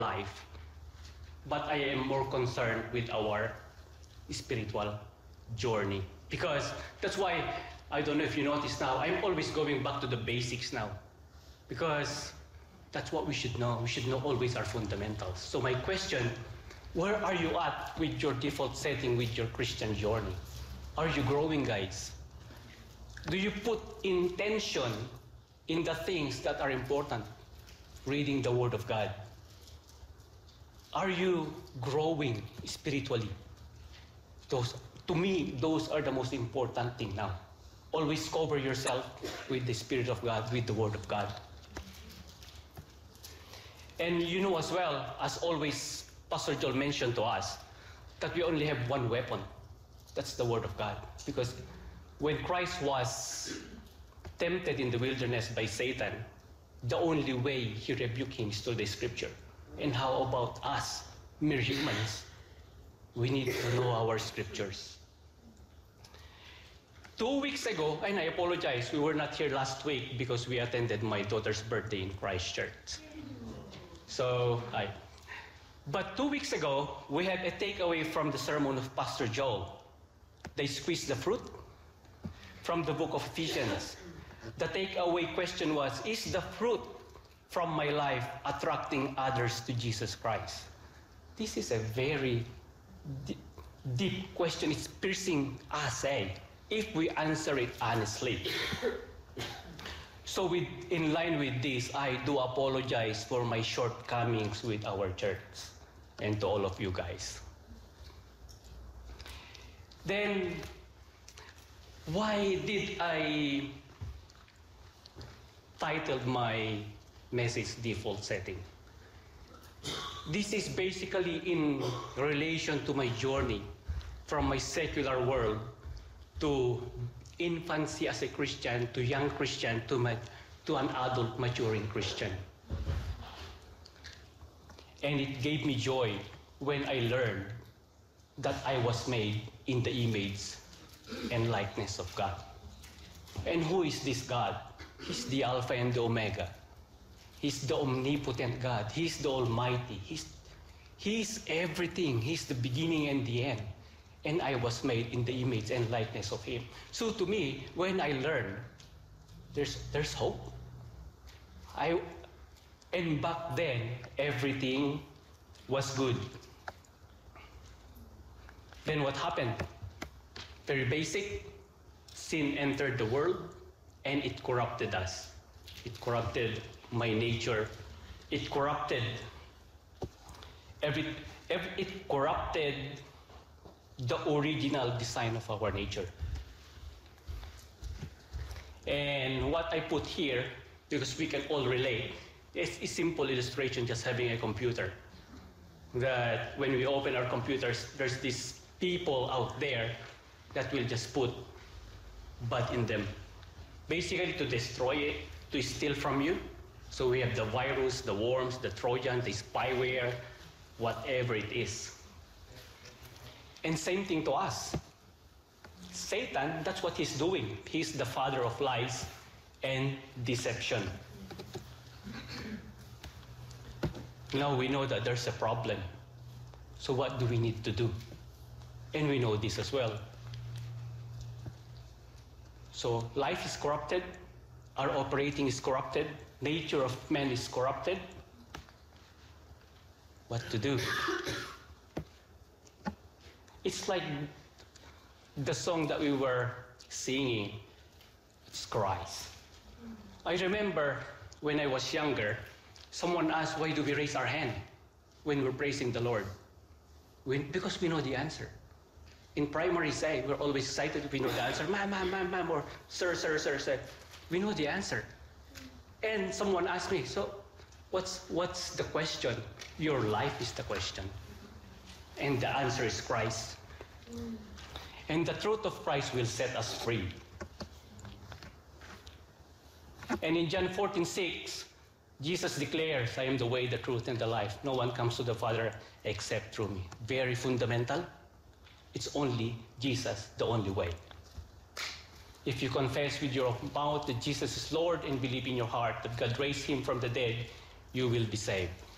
life, but I am more concerned with our spiritual journey. Because that's why, I don't know if you notice now, I'm always going back to the basics now. Because that's what we should know. We should know always our fundamentals. So my question, where are you at with your default setting with your Christian journey? Are you growing, guys? Do you put intention in the things that are important? Reading the Word of God. Are you growing spiritually? To me, those are the most important thing now. Always cover yourself with the Spirit of God, with the Word of God. And you know as well, as always, Pastor Joel mentioned to us, that we only have one weapon. That's the Word of God. Because when Christ was tempted in the wilderness by Satan, the only way he rebuked him is through the Scripture. And how about us, mere humans? We need to know our Scriptures. 2 weeks ago, and I apologize, we were not here last week because we attended my daughter's birthday in Christchurch. But 2 weeks ago, we had a takeaway from the sermon of Pastor Joel. They squeezed the fruit from the book of Ephesians. The takeaway question was, is the fruit from my life attracting others to Jesus Christ? This is a very deep question. It's piercing us, if we answer it honestly. So in line with this, I do apologize for my shortcomings with our church and to all of you guys. Then, why did I title my message Default Setting? This is basically in relation to my journey from my secular world to infancy as a Christian, to young Christian, to an adult maturing Christian. And it gave me joy when I learned that I was made in the image and likeness of God. And who is this God? He's the Alpha and the Omega. He's the omnipotent God. He's the Almighty. He's everything. He's the beginning and the end. And I was made in the image and likeness of Him. So to me, when I learned, there's hope. And back then, everything was good. Then what happened? Very basic. Sin entered the world and it corrupted us. It corrupted my nature. It corrupted it corrupted the original design of our nature. And what I put here, because we can all relate, is a simple illustration, just having a computer. That when we open our computers, there's these people out there that will just put bad in them. Basically to destroy it, to steal from you. So we have the virus, the worms, the Trojan, the spyware, whatever it is. And same thing to us. Satan, that's what he's doing. He's the father of lies and deception. Now we know that there's a problem. So what do we need to do? And we know this as well. So life is corrupted, our operating is corrupted, nature of man is corrupted. What to do? It's like the song that we were singing, it's Christ. I remember when I was younger, someone asked, why do we raise our hand when we're praising the Lord? Because we know the answer. In primary say, we're always excited if we know the answer. Ma'am, or sir. We know the answer. And someone asked me, so what's the question? Your life is the question. And the answer is Christ. And the truth of Christ will set us free. And in John 14:6, Jesus declares, I am the way, the truth, and the life. No one comes to the Father except through me. Very fundamental. It's only Jesus, the only way. If you confess with your mouth that Jesus is Lord and believe in your heart that God raised Him from the dead, you will be saved.